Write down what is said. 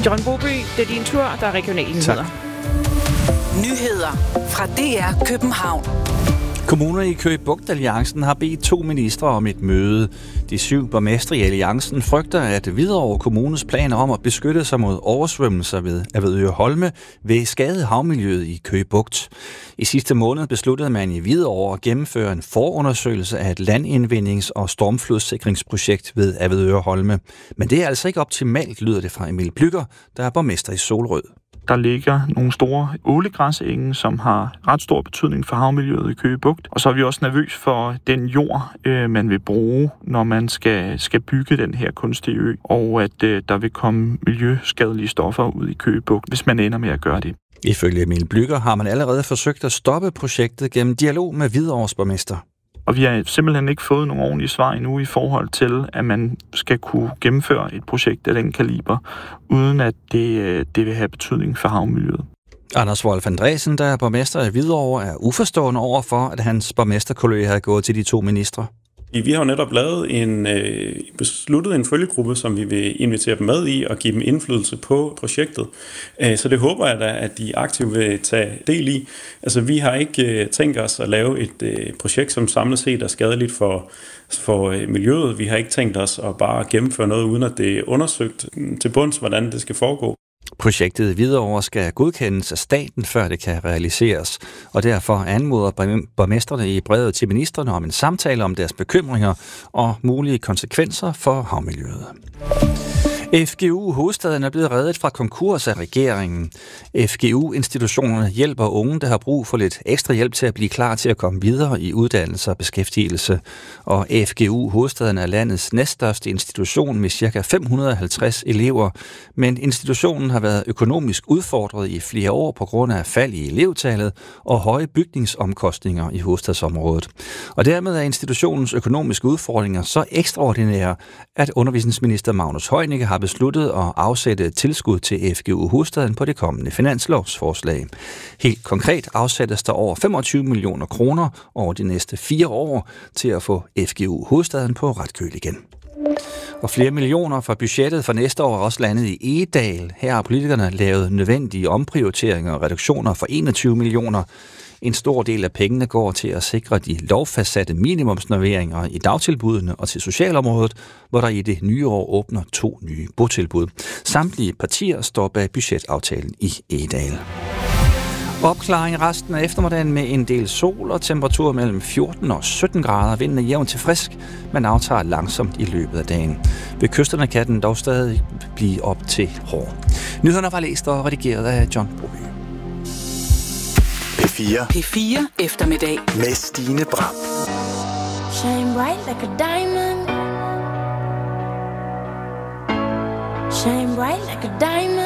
John Broby, det er din tur. Der er regionale nyheder. Nyheder fra DR København. Kommunerne i Køge Bugt-alliancen har bedt 2 ministre om et møde. De 7 borgmestre i alliancen frygter, at Hvidovre Kommunes planer om at beskytte sig mod oversvømmelser ved Avedøre Holme vil skade havmiljøet i Køge Bugt. I sidste måned besluttede man i Hvidovre at gennemføre en forundersøgelse af et landindvindings- og stormflodssikringsprojekt ved Avedøre Holme. Men det er altså ikke optimalt, lyder det fra Emil Blücher, der er borgmester i Solrød. Der ligger nogle store ålegræsenge, som har ret stor betydning for havmiljøet i Køge Bugt. Og så er vi også nervøs for den jord, man vil bruge, når man skal bygge den her kunstige ø. Og at der vil komme miljøskadelige stoffer ud i Køge Bugt, hvis man ender med at gøre det. Ifølge Emil Blücher har man allerede forsøgt at stoppe projektet gennem dialog med Hvidovres borgmester. Og vi har simpelthen ikke fået nogle ordentlige svar endnu i forhold til, at man skal kunne gennemføre et projekt af den kaliber, uden at det vil have betydning for havmiljøet. Anders Wolf Andresen, der er borgmester i Hvidovre, er uforstående over for, at hans borgmesterkollega havde gået til de 2 ministre. Vi har jo netop lavet besluttet en følgegruppe, som vi vil invitere dem med i og give dem indflydelse på projektet. Så det håber jeg da, at de aktivt vil tage del i. Altså, vi har ikke tænkt os at lave et projekt, som samlet set er skadeligt for miljøet. Vi har ikke tænkt os at bare gennemføre noget, uden at det er undersøgt til bunds, hvordan det skal foregå. Projektet i Hvidovre skal godkendes af staten, før det kan realiseres, og derfor anmoder borgmestrene i brevet til ministrene om en samtale om deres bekymringer og mulige konsekvenser for havmiljøet. FGU Hovedstaden er blevet reddet fra konkurs af regeringen. FGU-institutionerne hjælper unge, der har brug for lidt ekstra hjælp til at blive klar til at komme videre i uddannelse og beskæftigelse. Og FGU Hovedstaden er landets næststørste institution med ca. 550 elever, men institutionen har været økonomisk udfordret i flere år på grund af fald i elevtallet og høje bygningsomkostninger i hovedstadsområdet. Og dermed er institutionens økonomiske udfordringer så ekstraordinære, at undervisningsminister Magnus Heunicke har besluttet at afsætte et tilskud til FGU Hovedstaden på det kommende finanslovsforslag. Helt konkret afsættes der over 25 millioner kroner over de næste 4 år til at få FGU Hovedstaden på ret køl igen. Og flere millioner fra budgettet for næste år er også landet i Egedal. Her har politikerne lavet nødvendige omprioriteringer og reduktioner for 21 millioner. En stor del af pengene går til at sikre de lovfastsatte minimumsnormeringer i dagtilbudene og til socialområdet, hvor der i det nye år åbner 2 nye botilbud. Samtlige partier står bag budgetaftalen i Egedal. Opklaring resten af eftermiddagen med en del sol og temperatur mellem 14 og 17 grader. Vinden er jævn til frisk, men aftager langsomt i løbet af dagen. Ved kysterne kan den dog stadig blive op til hård. Nyhederne var læst og redigeret af John Broby. P4 eftermiddag med Stine Bram. Shine bright like a diamond. Shine bright like a diamond.